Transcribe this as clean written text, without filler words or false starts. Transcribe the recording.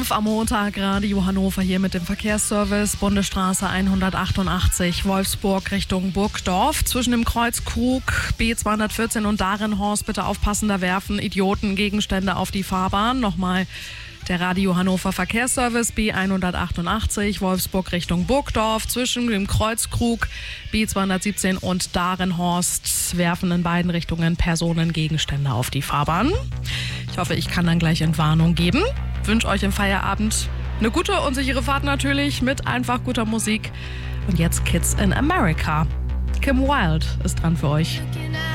5 am Montag, Radio Hannover hier mit dem Verkehrsservice. Bundesstraße 188 Wolfsburg Richtung Burgdorf. Zwischen dem Kreuz Krug, B214 und Darenhorst bitte aufpassen, da werfen Idioten Gegenstände auf die Fahrbahn. Nochmal der Radio Hannover Verkehrsservice B188 Wolfsburg Richtung Burgdorf. Zwischen dem Kreuz Krug, B217 und Darenhorst werfen in beiden Richtungen Personen Gegenstände auf die Fahrbahn. Ich hoffe, ich kann dann gleich Entwarnung geben. Wünsche euch im Feierabend eine gute und sichere Fahrt natürlich mit einfach guter Musik. Und jetzt Kids in America. Kim Wilde ist dran für euch.